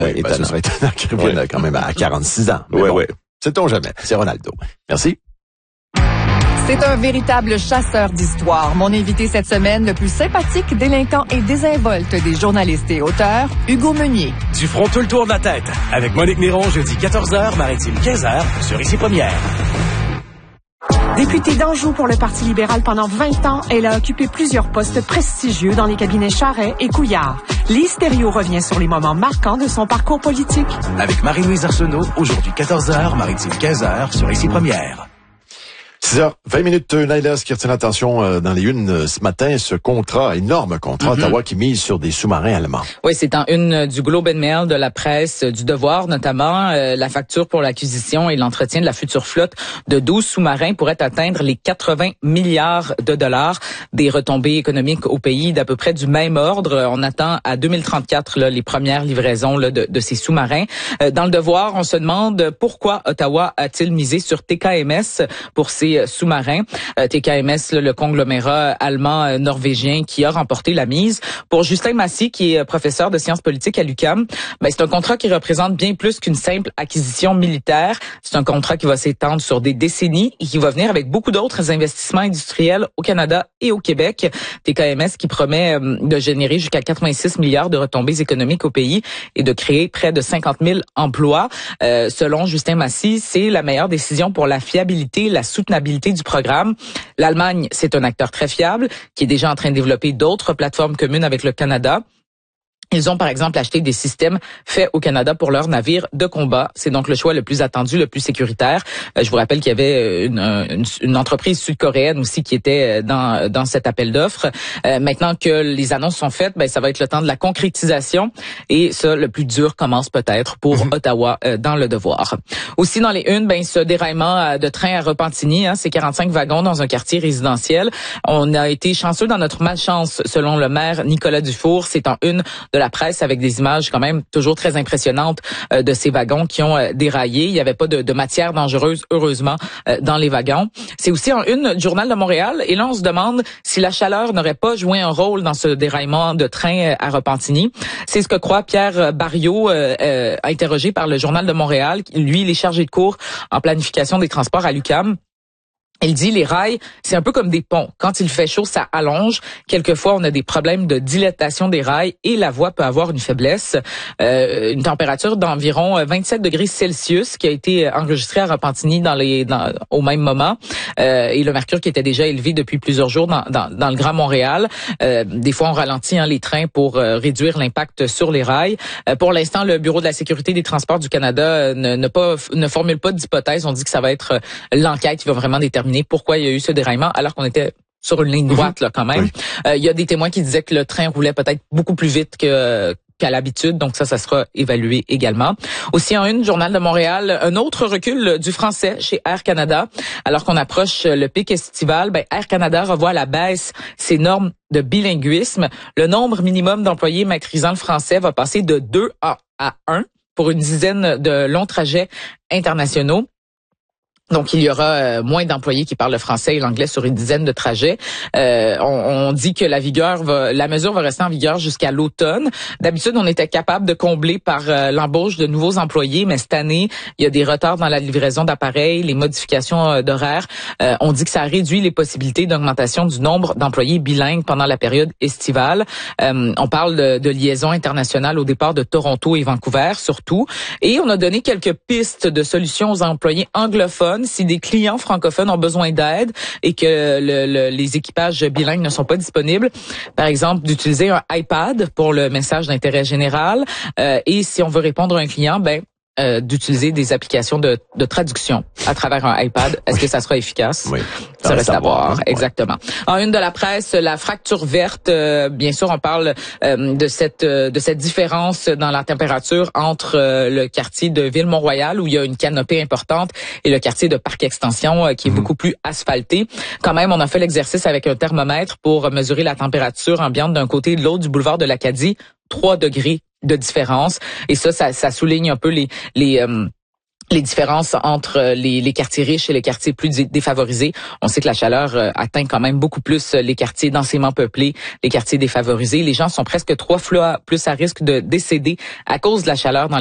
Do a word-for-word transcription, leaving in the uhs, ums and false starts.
Oui, étonnant. Ben, ce serait étonnant qu'il revienne oui. quand même à quarante-six ans. Oui, bon, oui. Sait-on jamais. C'est Ronaldo. Merci. C'est un véritable chasseur d'histoire. Mon invité cette semaine, le plus sympathique, délinquant et désinvolte des journalistes et auteurs, Hugo Meunier. Du front tout le tour de la tête. Avec Monique Néron, jeudi quatorze heures, Maritime quinze heures, sur Ici Première. Députée d'Anjou pour le Parti libéral pendant vingt ans, elle a occupé plusieurs postes prestigieux dans les cabinets Charest et Couillard. Lise Thériault revient sur les moments marquants de son parcours politique. Avec Marie-Louise Arsenault, aujourd'hui quatorze heures, Maritime quinze heures, sur Ici Première. six heures vingt minutes, Naïla, ce qui retient l'attention euh, dans les unes euh, ce matin, ce contrat, énorme contrat, mm-hmm. Ottawa qui mise sur des sous-marins allemands. Oui, c'est en une du Globe and Mail, de la presse, du Devoir notamment. Euh, la facture pour l'acquisition et l'entretien de la future flotte de douze sous-marins pourrait atteindre les quatre-vingts milliards de dollars, des retombées économiques au pays d'à peu près du même ordre. On attend à deux mille trente-quatre là, les premières livraisons là, de, de ces sous-marins. Euh, dans le Devoir, on se demande pourquoi Ottawa a-t-il misé sur T K M S pour ces sous-marins. Euh, T K M S, le, le conglomérat allemand-norvégien qui a remporté la mise. Pour Justin Massy, qui est professeur de sciences politiques à l'U Q A M, ben, c'est un contrat qui représente bien plus qu'une simple acquisition militaire. C'est un contrat qui va s'étendre sur des décennies et qui va venir avec beaucoup d'autres investissements industriels au Canada et au Québec. T K M S qui promet euh, de générer jusqu'à quatre-vingt-six milliards de retombées économiques au pays et de créer près de cinquante mille emplois. Euh, selon Justin Massy, c'est la meilleure décision pour la fiabilité, la soutenabilité du programme. L'Allemagne, c'est un acteur très fiable qui est déjà en train de développer d'autres plateformes communes avec le Canada. Ils ont, par exemple, acheté des systèmes faits au Canada pour leurs navires de combat. C'est donc le choix le plus attendu, le plus sécuritaire. Euh, je vous rappelle qu'il y avait une, une, une entreprise sud-coréenne aussi qui était dans, dans cet appel d'offres. Euh, maintenant que les annonces sont faites, ben, ça va être le temps de la concrétisation. Et ça, le plus dur commence peut-être pour mm-hmm. Ottawa euh, dans le Devoir. Aussi dans les unes, ben, ce déraillement de train à Repentigny, hein, c'est quarante-cinq wagons dans un quartier résidentiel. On a été chanceux dans notre malchance, selon le maire Nicolas Dufour. C'est en une de la presse avec des images quand même toujours très impressionnantes euh, de ces wagons qui ont euh, déraillé. Il n'y avait pas de, de matière dangereuse, heureusement, euh, dans les wagons. C'est aussi en une du Journal de Montréal. Et là, on se demande si la chaleur n'aurait pas joué un rôle dans ce déraillement de train euh, à Repentigny. C'est ce que croit Pierre Barriot, euh, euh, interrogé par le Journal de Montréal. Lui, il est chargé de cours en planification des transports à l'U Q A M. Il dit, les rails, c'est un peu comme des ponts. Quand il fait chaud, ça allonge. Quelquefois, on a des problèmes de dilatation des rails et la voie peut avoir une faiblesse. Euh, une température d'environ vingt-sept degrés Celsius qui a été enregistrée à Repentigny dans les, dans, au même moment. Euh, et le mercure qui était déjà élevé depuis plusieurs jours dans, dans, dans le Grand Montréal. Euh, des fois, on ralentit hein, les trains pour euh, réduire l'impact sur les rails. Euh, pour l'instant, le Bureau de la sécurité des transports du Canada euh, ne, ne, pas, ne formule pas d'hypothèse. On dit que ça va être euh, l'enquête qui va vraiment déterminer pourquoi il y a eu ce déraillement alors qu'on était sur une ligne droite là quand même. Oui. Euh, il y a des témoins qui disaient que le train roulait peut-être beaucoup plus vite que qu'à l'habitude, donc ça, ça sera évalué également. Aussi en une, Journal de Montréal, un autre recul du français chez Air Canada. Alors qu'on approche le pic estival, ben Air Canada revoit à la baisse ses normes de bilinguisme. Le nombre minimum d'employés maîtrisant le français va passer de deux à un pour une dizaine de longs trajets internationaux. Donc, il y aura euh, moins d'employés qui parlent le français et l'anglais sur une dizaine de trajets. Euh, on, on dit que la vigueur va, la mesure va rester en vigueur jusqu'à l'automne. D'habitude, on était capable de combler par euh, l'embauche de nouveaux employés, mais cette année, il y a des retards dans la livraison d'appareils, les modifications euh, d'horaires. Euh, on dit que ça réduit les possibilités d'augmentation du nombre d'employés bilingues pendant la période estivale. Euh, on parle de, de liaisons internationales au départ de Toronto et Vancouver, surtout. Et on a donné quelques pistes de solutions aux employés anglophones si des clients francophones ont besoin d'aide et que le, le, les équipages bilingues ne sont pas disponibles. Par exemple, d'utiliser un iPad pour le message d'intérêt général. Euh, et si on veut répondre à un client, ben Euh, d'utiliser des applications de, de traduction à travers un iPad. Est-ce oui. que ça sera efficace? Oui. Ça, ça reste à voir. Hein? Exactement. En une de la presse, la fracture verte. Euh, bien sûr, on parle euh, de cette euh, de cette différence dans la température entre euh, le quartier de Ville-Mont-Royal où il y a une canopée importante et le quartier de Parc Extension euh, qui est mmh. beaucoup plus asphalté. Quand même, on a fait l'exercice avec un thermomètre pour mesurer la température ambiante d'un côté et de l'autre du boulevard de l'Acadie. trois degrés de différence. Et ça, ça, ça souligne un peu les les euh, les différences entre les, les quartiers riches et les quartiers plus défavorisés. On sait que la chaleur euh, atteint quand même beaucoup plus les quartiers densément peuplés, les quartiers défavorisés. Les gens sont presque trois fois plus à risque de décéder à cause de la chaleur dans